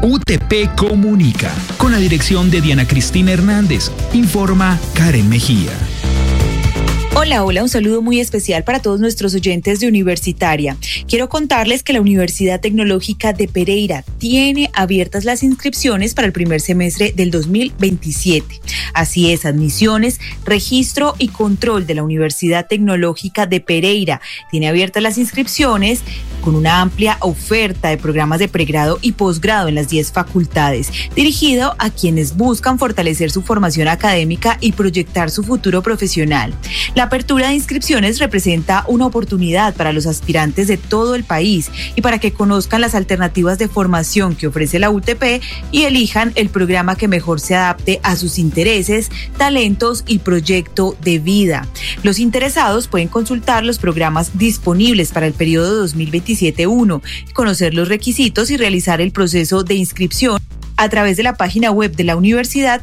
UTP Comunica, con la dirección de Diana Cristina Hernández. Informa Karen Mejía. Hola, un saludo muy especial para todos nuestros oyentes de Universitaria. Quiero contarles que la Universidad Tecnológica de Pereira tiene abiertas las inscripciones para el primer semestre del 2027. Así es, admisiones, registro y control de la Universidad Tecnológica de Pereira. Tiene abiertas las inscripciones con una amplia oferta de programas de pregrado y posgrado en las 10 facultades, dirigido a quienes buscan fortalecer su formación académica y proyectar su futuro profesional. La apertura de inscripciones representa una oportunidad para los aspirantes de todo el país y para que conozcan las alternativas de formación que ofrece la UTP y elijan el programa que mejor se adapte a sus intereses, talentos y proyecto de vida. Los interesados pueden consultar los programas disponibles para el periodo 2027-1, conocer los requisitos y realizar el proceso de inscripción a través de la página web de la universidad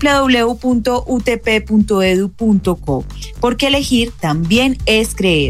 www.utp.edu.co, porque elegir también es creer.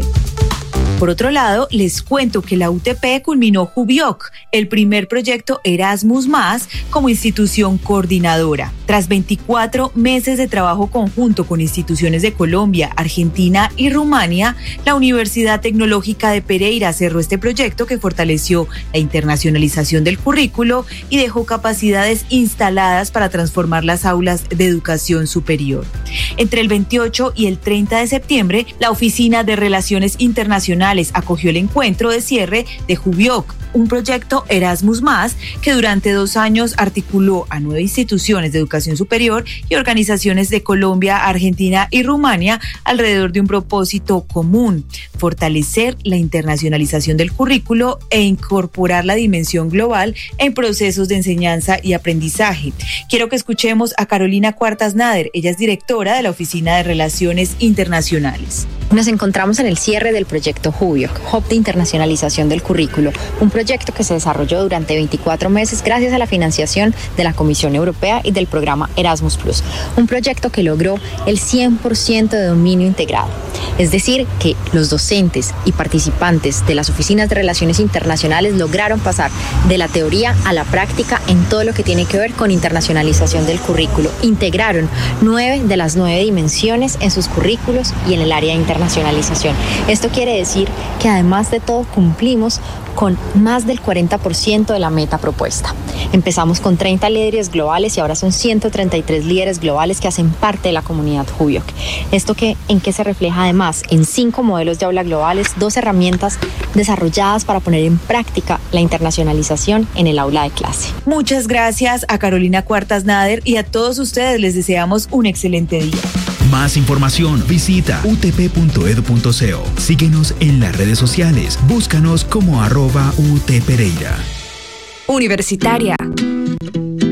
Por otro lado, les cuento que la UTP culminó Jubioc, el primer proyecto Erasmus+, como institución coordinadora. Tras 24 meses de trabajo conjunto con instituciones de Colombia, Argentina y Rumania, la Universidad Tecnológica de Pereira cerró este proyecto que fortaleció la internacionalización del currículo y dejó capacidades instaladas para transformar las aulas de educación superior. Entre el 28 y el 30 de septiembre, la Oficina de Relaciones Internacionales acogió el encuentro de cierre de Jubioc, un proyecto Erasmus+, que durante 2 años articuló a 9 instituciones de educación superior y organizaciones de Colombia, Argentina y Rumania alrededor de un propósito común: fortalecer la internacionalización del currículo e incorporar la dimensión global en procesos de enseñanza y aprendizaje. Quiero que escuchemos a Carolina Cuartas Nader. Ella es directora de la Oficina de Relaciones Internacionales. Nos encontramos en el cierre del proyecto Jubioc, Hub de Internacionalización del Currículo, un proyecto que se desarrolló durante 24 meses gracias a la financiación de la Comisión Europea y del programa Erasmus+, un proyecto que logró el 100% de dominio integrado. Es decir, que los docentes y participantes de las oficinas de relaciones internacionales lograron pasar de la teoría a la práctica en todo lo que tiene que ver con internacionalización del currículo. Integraron 9 de las 9 dimensiones en sus currículos y en el área de internacionalización. Esto quiere decir que además de todo cumplimos con más del 40% de la meta propuesta. Empezamos con 30 líderes globales y ahora son 133 líderes globales que hacen parte de la comunidad Jubioc. ¿Esto en qué se refleja? Además, en 5 modelos de aula globales, 2 herramientas desarrolladas para poner en práctica la internacionalización en el aula de clase. Muchas gracias a Carolina Cuartas Nader y a todos ustedes les deseamos un excelente día. Más información, visita utp.edu.co. Síguenos en las redes sociales. Búscanos como @UTPereira. Universitaria.